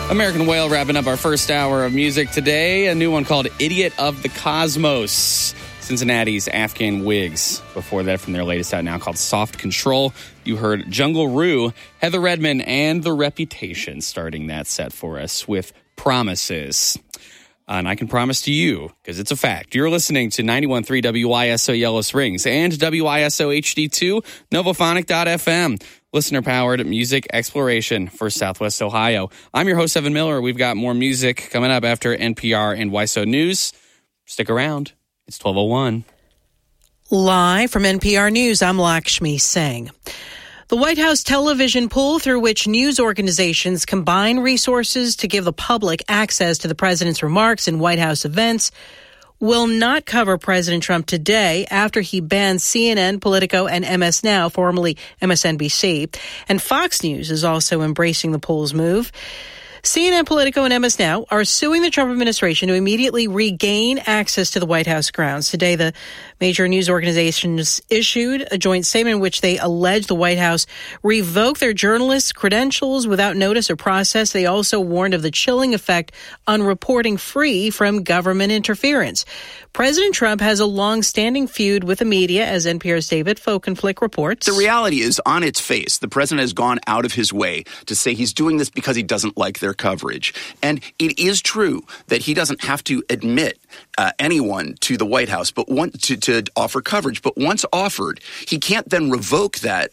American Whale wrapping up our first hour of music today. A new one called Idiot of the Cosmos. Cincinnati's Afghan Wigs. Before that, from their latest out now called Soft Control, you heard Jungle Rue, Heather Redman, and The Reputation starting that set for us with Promises. And I can promise to you, because it's a fact, you're listening to 91.3 WISO Yellow Springs and WISO HD2, Novophonic.fm. Listener-powered music exploration for Southwest Ohio. I'm your host, Evan Miller. We've got more music coming up after NPR and WISO News. Stick around. It's 12:01. Live from NPR News, I'm Lakshmi Singh. The White House television pool through which news organizations combine resources to give the public access to the president's remarks and White House events will not cover President Trump today after he banned CNN, Politico, and MS Now, formerly MSNBC. And Fox News is also embracing the pool's move. CNN, Politico, and MS Now are suing the Trump administration to immediately regain access to the White House grounds. Today, the major news organizations issued a joint statement in which they allege the White House revoked their journalists' credentials without notice or process. They also warned of the chilling effect on reporting free from government interference. President Trump has a long-standing feud with the media, as NPR's David Folkenflik reports. The reality is, on its face, the president has gone out of his way to say he's doing this because he doesn't like their coverage. And it is true that he doesn't have to admit anyone to the White House but to offer coverage. But once offered, he can't then revoke that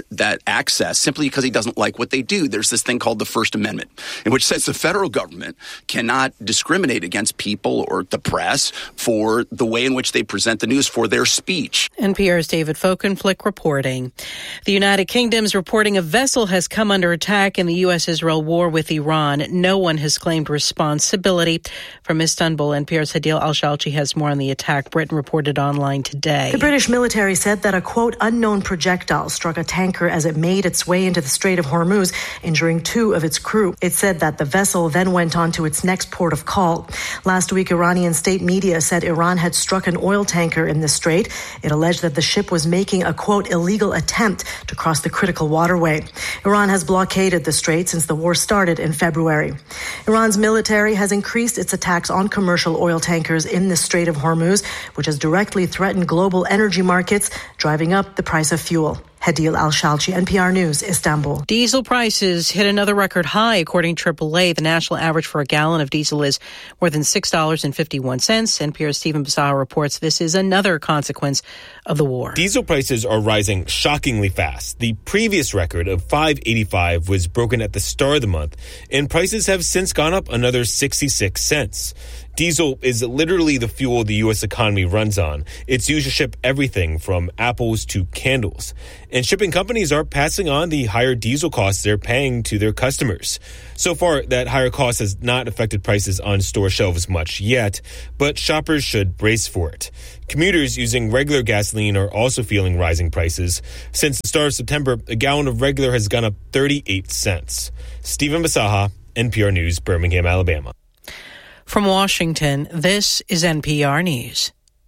access simply because he doesn't like what they do. There's this thing called the First Amendment, in which says the federal government cannot discriminate against people or the press for the way in which they present the news, for their speech. NPR's David Folkenflik reporting. The United Kingdom's reporting a vessel has come under attack in the U.S.-Israel war with Iran. No one has claimed responsibility. From Istanbul, NPR's Hadil Al-Shalchi has more on the attack. Britain reported online today. The British military said that a, quote, unknown projectile struck a tanker as it made its way into the Strait of Hormuz, injuring 2 of its crew. It said that the vessel then went on to its next port of call. Last week, Iranian state media said Iran had struck an oil tanker in the strait. It alleged that the ship was making a, quote, illegal attempt to cross the critical waterway. Iran has blockaded the strait since the war started in February. Iran's military has increased its attacks on commercial oil tankers in the Strait of Hormuz, which has directly threatened global energy markets, driving up the price of fuel. Hadil Al-Shalchi, NPR News, Istanbul. Diesel prices hit another record high. According to AAA, the national average for a gallon of diesel is more than $6.51. NPR's Stephen Basaha reports this is another consequence of the war. Diesel prices are rising shockingly fast. The previous record of $5.85 was broken at the start of the month, and prices have since gone up another 66 cents. Diesel is literally the fuel the U.S. economy runs on. It's used to ship everything from apples to candles. And shipping companies are passing on the higher diesel costs they're paying to their customers. So far, that higher cost has not affected prices on store shelves much yet, but shoppers should brace for it. Commuters using regular gasoline are also feeling rising prices. Since the start of September, a gallon of regular has gone up 38 cents. Stephen Basaha, NPR News, Birmingham, Alabama. From Washington, this is NPR News.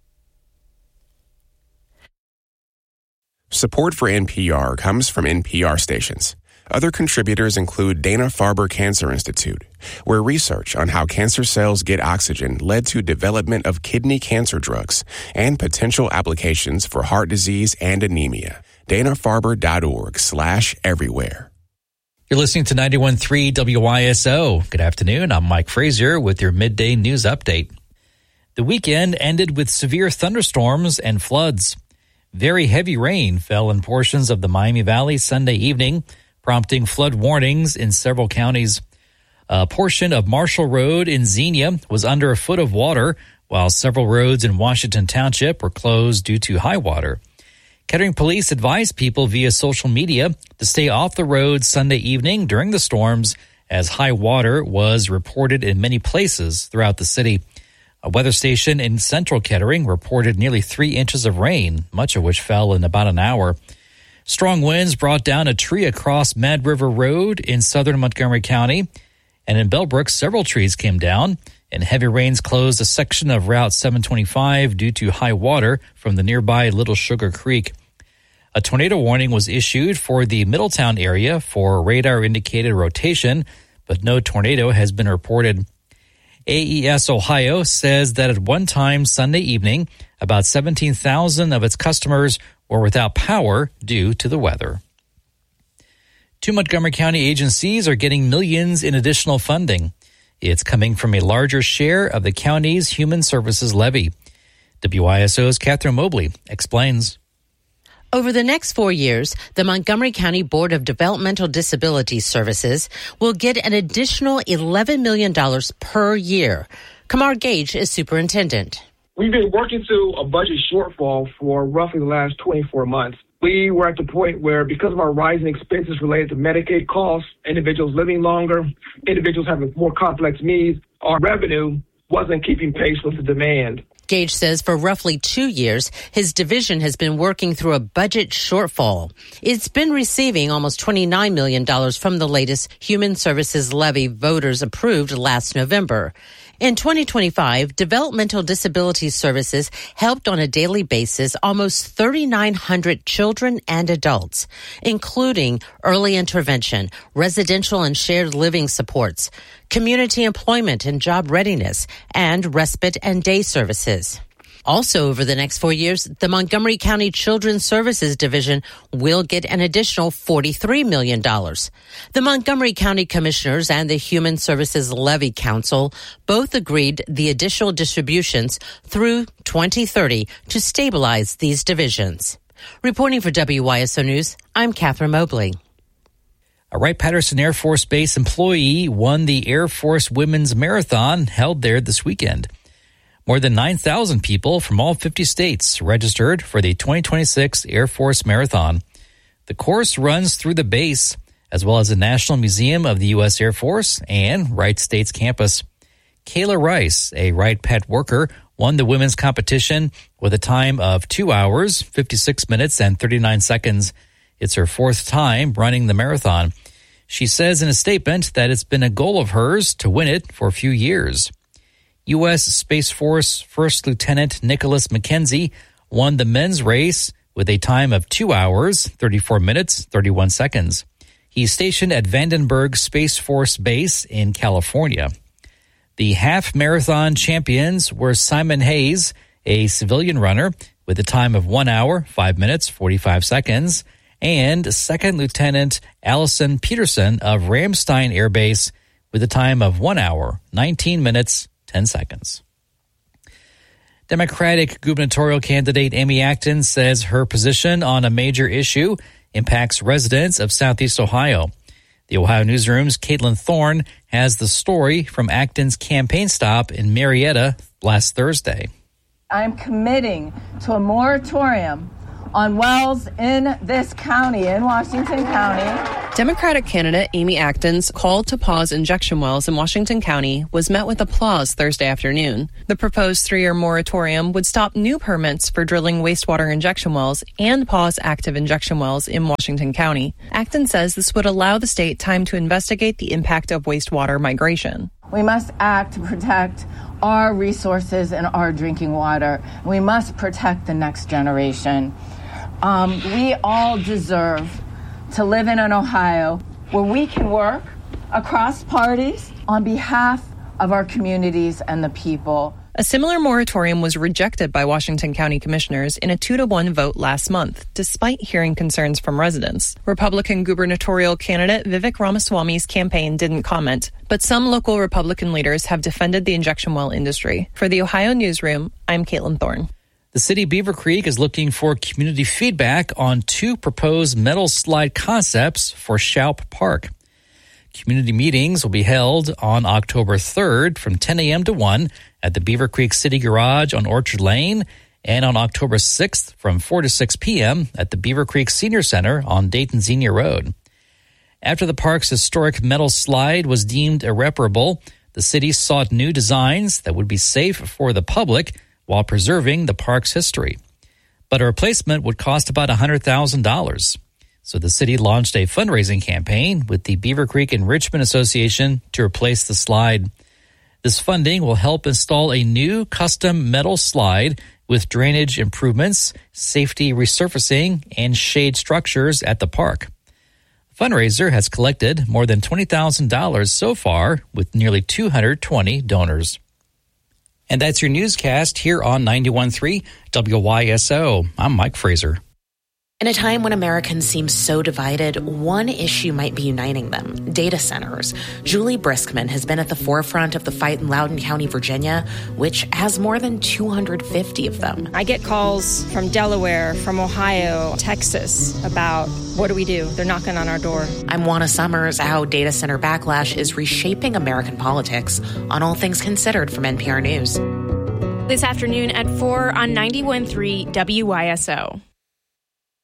Support for NPR comes from NPR stations. Other contributors include Dana-Farber Cancer Institute, where research on how cancer cells get oxygen led to development of kidney cancer drugs and potential applications for heart disease and anemia. Dana-Farber.org/everywhere. You're listening to 91.3 WISO. Good afternoon. I'm Mike Frazier with your midday news update. The weekend ended with severe thunderstorms and floods. Very heavy rain fell in portions of the Miami Valley Sunday evening, prompting flood warnings in several counties. A portion of Marshall Road in Xenia was under a foot of water, while several roads in Washington Township were closed due to high water. Kettering police advised people via social media to stay off the road Sunday evening during the storms, as high water was reported in many places throughout the city. A weather station in central Kettering reported nearly 3 inches of rain, much of which fell in about an hour. Strong winds brought down a tree across Mad River Road in southern Montgomery County, and in Bellbrook, several trees came down, and heavy rains closed a section of Route 725 due to high water from the nearby Little Sugar Creek. A tornado warning was issued for the Middletown area for radar-indicated rotation, but no tornado has been reported. AES Ohio says that at one time Sunday evening, about 17,000 of its customers were without power due to the weather. Two Montgomery County agencies are getting millions in additional funding. It's coming from a larger share of the county's human services levy. WISO's Catherine Mobley explains. Over the next 4 years, the Montgomery County Board of Developmental Disability Services will get an additional $11 million per year. Kamar Gage is superintendent. We've been working through a budget shortfall for roughly the last 24 months. We were at the point where, because of our rising expenses related to Medicaid costs, individuals living longer, individuals having more complex needs, our revenue wasn't keeping pace with the demand. Gage says for roughly 2 years, his division has been working through a budget shortfall. It's been receiving almost $29 million from the latest Human Services Levy voters approved last November. In 2025, Developmental Disability Services helped on a daily basis almost 3,900 children and adults, including early intervention, residential and shared living supports, community employment and job readiness, and respite and day services. Also, over the next 4 years, the Montgomery County Children's Services Division will get an additional $43 million. The Montgomery County Commissioners and the Human Services Levy Council both agreed the additional distributions through 2030 to stabilize these divisions. Reporting for WISO News, I'm Catherine Mobley. A Wright-Patterson Air Force Base employee won the Air Force Women's Marathon held there this weekend. More than 9,000 people from all 50 states registered for the 2026 Air Force Marathon. The course runs through the base, as well as the National Museum of the U.S. Air Force and Wright State's campus. Kayla Rice, a Wright Pet worker, won the women's competition with a time of 2 hours, 56 minutes, and 39 seconds. It's her fourth time running the marathon. She says in a statement that it's been a goal of hers to win it for a few years. U.S. Space Force First Lieutenant Nicholas McKenzie won the men's race with a time of 2 hours, 34 minutes, 31 seconds. He's stationed at Vandenberg Space Force Base in California. The half marathon champions were Simon Hayes, a civilian runner, with a time of 1 hour, 5 minutes, 45 seconds, and Second Lieutenant Allison Peterson of Ramstein Air Base with a time of 1 hour, 19 minutes, 10 seconds. Democratic gubernatorial candidate Amy Acton says her position on a major issue impacts residents of Southeast Ohio. The Ohio Newsroom's Caitlin Thorne has the story from Acton's campaign stop in Marietta last Thursday. I'm committing to a moratorium on wells in this county, in Washington County. Democratic candidate Amy Acton's call to pause injection wells in Washington County was met with applause Thursday afternoon. The proposed 3-year moratorium would stop new permits for drilling wastewater injection wells and pause active injection wells in Washington County. Acton says this would allow the state time to investigate the impact of wastewater migration. We must act to protect our resources and our drinking water. We must protect the next generation. We all deserve to live in an Ohio where we can work across parties on behalf of our communities and the people. A similar moratorium was rejected by Washington County commissioners in a 2-1 vote last month, despite hearing concerns from residents. Republican gubernatorial candidate Vivek Ramaswamy's campaign didn't comment, but some local Republican leaders have defended the injection well industry. For the Ohio Newsroom, I'm Caitlin Thorne. The city of Beaver Creek is looking for community feedback on 2 proposed metal slide concepts for Shoup Park. Community meetings will be held on October 3rd from 10 a.m. to 1 at the Beaver Creek City Garage on Orchard Lane, and on October 6th from 4 to 6 p.m. at the Beaver Creek Senior Center on Dayton Xenia Road. After the park's historic metal slide was deemed irreparable, the city sought new designs that would be safe for the public while preserving the park's history. But a replacement would cost about $100,000. So the city launched a fundraising campaign with the Beaver Creek Enrichment Association to replace the slide. This funding will help install a new custom metal slide with drainage improvements, safety resurfacing, and shade structures at the park. Fundraiser has collected more than $20,000 so far with nearly 220 donors. And that's your newscast here on 91.3 WYSO. I'm Mike Fraser. In a time when Americans seem so divided, one issue might be uniting them: data centers. Julie Briskman has been at the forefront of the fight in Loudoun County, Virginia, which has more than 250 of them. I get calls from Delaware, from Ohio, Texas about what do we do? They're knocking on our door. I'm Juana Summers. How data center backlash is reshaping American politics on All Things Considered from NPR News. This afternoon at 4 on 91.3 WYSO.